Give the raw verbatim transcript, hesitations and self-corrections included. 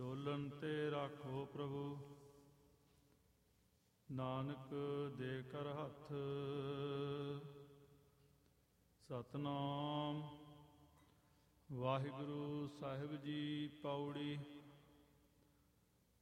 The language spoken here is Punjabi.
ਡੋਲਣ ਤੇ ਰਾਖੋ ਪ੍ਰਭੂ। ਨਾਨਕ ਦੇ ਕਰ ਹੱਥ। ਸਤਿਨਾਮ। ਵਾਹਿਗੁਰੂ ਸਾਹਿਬ ਜੀ। ਪੌੜੀ।